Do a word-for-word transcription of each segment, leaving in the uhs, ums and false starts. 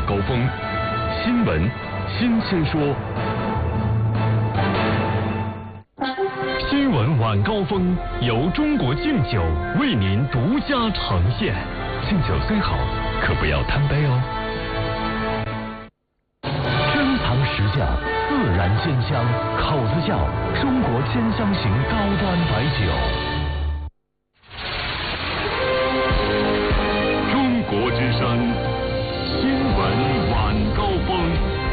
高峰，新闻新鲜说。新闻晚高峰由中国敬酒为您独家呈现。敬酒虽好，可不要贪杯哦。珍藏实窖，自然鲜香，口子窖，中国鲜香型高端白酒。中国之声，新闻晚高峰。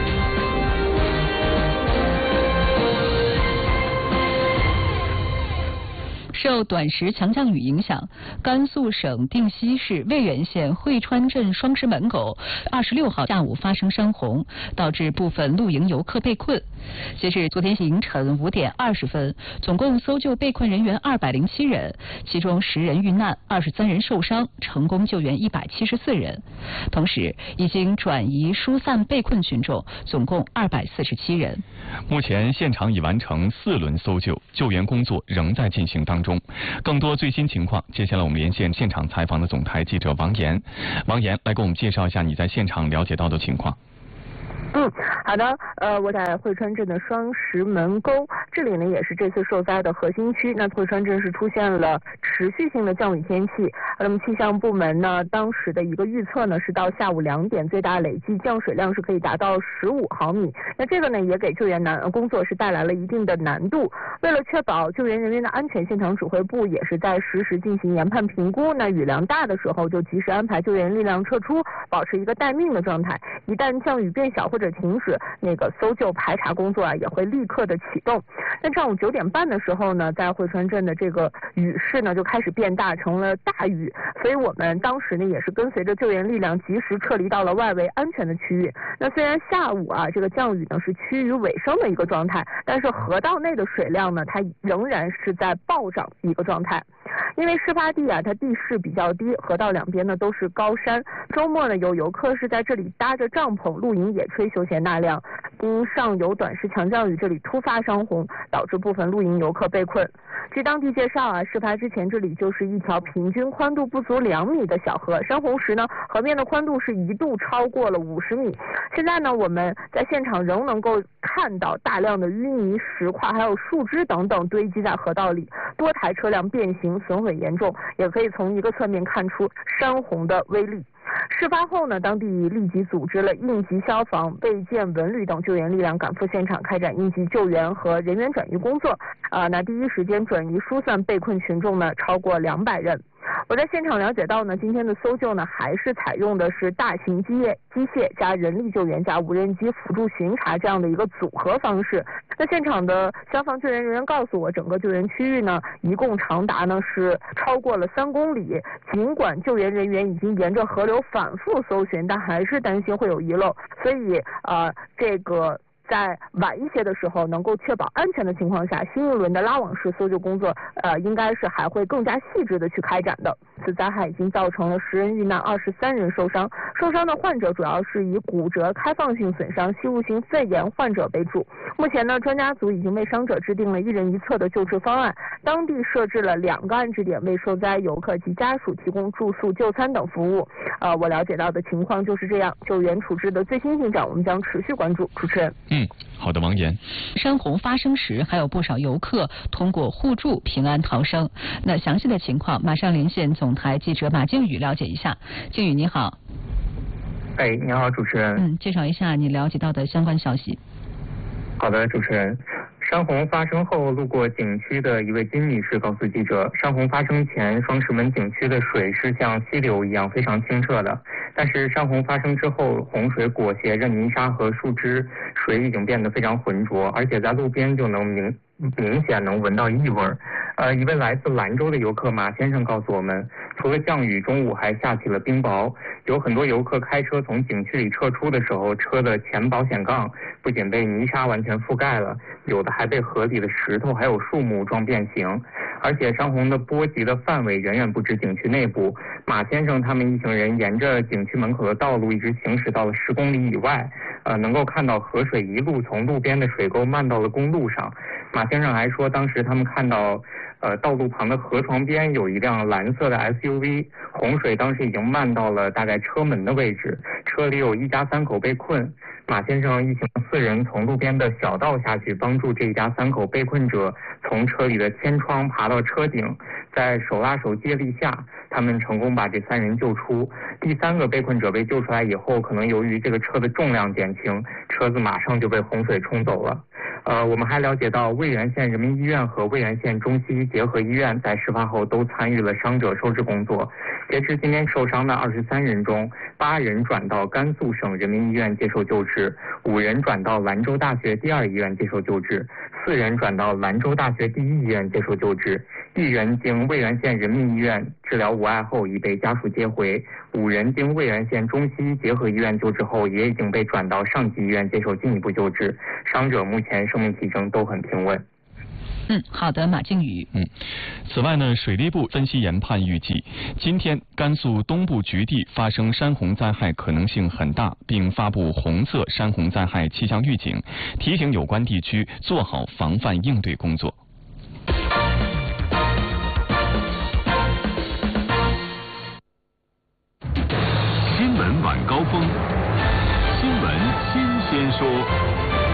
受短时强降雨影响，甘肃省定西市渭源县汇川镇双石门口二十六号下午发生山洪，导致部分露营游客被困。截至昨天凌晨五点二十分，总共搜救被困人员二百零七人，其中十人遇难，二十三人受伤，成功救援一百七十四人。同时，已经转移疏散被困群众，总共二百四十七人。 目前现场已完成四轮搜救，救援工作仍在进行当中。更多最新情况，接下来我们连线现场采访的总台记者王岩。王岩来给我们介绍一下你在现场了解到的情况。 嗯，好的，呃，我在汇川镇的双石门沟，这里呢也是这次受灾的核心区。那汇川镇是出现了持续性的降雨天气，那么气象部门呢当时的一个预测呢是到下午两点，最大累计降水量是可以达到十五毫米。那这个呢也给救援难工作是带来了一定的难度。为了确保救援人员的安全，现场指挥部也是在实时进行研判评估。那雨量大的时候就及时安排救援力量撤出，保持一个待命的状态。一旦降雨变小或者停止，那个搜救排查工作啊也会立刻的启动。那上午九点半的时候呢，在汇川镇的这个雨势呢就开始变大，成了大雨，所以我们当时呢也是跟随着救援力量及时撤离到了外围安全的区域。那虽然下午啊这个降雨呢是趋于尾声的一个状态，但是河道内的水量呢它仍然是在暴涨一个状态。因为事发地啊它地势比较低，河道两边呢都是高山，周末呢有游客是在这里搭着帐篷露营野炊休闲纳凉，因上游短时强降雨这里突发山洪，导致部分露营游客被困。据当地介绍啊，事发之前这里就是一条平均宽度不足两米的小河，山洪时呢河面的宽度是一度超过了五十米。现在呢我们在现场仍能够看到大量的淤泥石块还有树枝等等堆积在河道里，多台车辆变形损毁严重，也可以从一个侧面看出山洪的威力。事发后呢，当地立即组织了应急消防、卫健文旅等救援力量赶赴现场开展应急救援和人员转移工作。啊、呃，那第一时间转移疏散被困群众呢超过两百人。我在现场了解到呢，今天的搜救呢还是采用的是大型机械、机械加人力救援加无人机辅助巡查这样的一个组合方式。那现场的消防救援人员告诉我，整个救援区域呢一共长达呢是超过了三公里。尽管救援人员已经沿着河流反复搜寻，但还是担心会有遗漏，所以呃这个。在晚一些的时候能够确保安全的情况下，新一轮的拉网式搜救工作呃应该是还会更加细致的去开展的。此灾害已经造成了十人遇难，二十三人受伤，受伤的患者主要是以骨折、开放性损伤、吸入性肺炎患者为主。目前呢，专家组已经为伤者制定了一人一策的救治方案，当地设置了两个安置点，为受灾游客及家属提供住宿、就餐等服务。呃，我了解到的情况就是这样，救援处置的最新进展我们将持续关注。主持人。 嗯，好的，王岩。 山洪发生时，还有不少游客通过互助平安逃生。那详细的情况，马上连线总台记者马靖宇了解一下。靖宇，你好。 哎，你好，主持人。 嗯，介绍一下你了解到的相关消息。 好的，主持人。山洪发生后，路过景区的一位金女士告诉记者，山洪发生前，双石门景区的水是像溪流一样非常清澈的，但是山洪发生之后，洪水裹挟着泥沙和树枝，水已经变得非常浑浊，而且在路边就能明明显能闻到异味。呃，一位来自兰州的游客马先生告诉我们，除了降雨，中午还下起了冰雹，有很多游客开车从景区里撤出的时候，车的前保险杠不仅被泥沙完全覆盖了，有的还被河里的石头还有树木撞变形。而且山洪的波及的范围远远不止景区内部，马先生他们一行人沿着景区门口的道路一直行驶到了十公里以外，呃，能够看到河水一路从路边的水沟漫到了公路上。马先生还说，当时他们看到呃，道路旁的河床边有一辆蓝色的 S U V， 洪水当时已经漫到了大概车门的位置，车车里有一家三口被困。马先生一行四人从路边的小道下去，帮助这一家三口被困者从车里的天窗爬到车顶，在手拉手接力下，他们成功把这三人救出。第三个被困者被救出来以后，可能由于这个车的重量减轻，车子马上就被洪水冲走了。呃，我们还了解到，渭源县人民医院和渭源县中西医结合医院在事发后都参与了伤者收治工作。截至今天受伤的二十三人中，八人转到甘肃省人民医院接受救治，五人转到兰州大学第二医院接受救治，四人转到兰州大学第一医院接受救治，一人经渭源县人民医院治疗无碍后已被家属接回，五人经渭源县中西医结合医院救治后也已经被转到上级医院接受进一步救治。伤者目前生命体征都很平稳。 嗯，好的，马靖宇。 嗯，此外呢，水利部分析研判预计，今天甘肃东部局地发生山洪灾害可能性很大，并发布红色山洪灾害气象预警，提醒有关地区做好防范应对工作。 新闻晚高峰，新闻新鲜说。